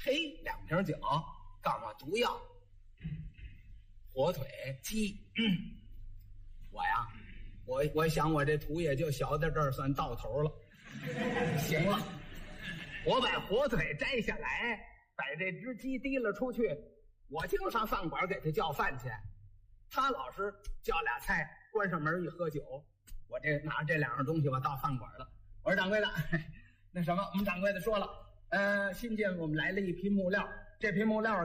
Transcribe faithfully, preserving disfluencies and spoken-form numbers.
嘿，两瓶酒，告诉我毒药，火腿鸡。嗯、我呀，我我想我这图也就小在这儿算到头了。行了，我把火腿摘下来，把这只鸡提了出去，我就上饭馆给他叫饭去。他老是叫俩菜，关上门一喝酒。我这拿着这两样东西，我到饭馆了。我说掌柜的，那什么，我们掌柜的说了，呃，新进我们来了一批木料，这批木料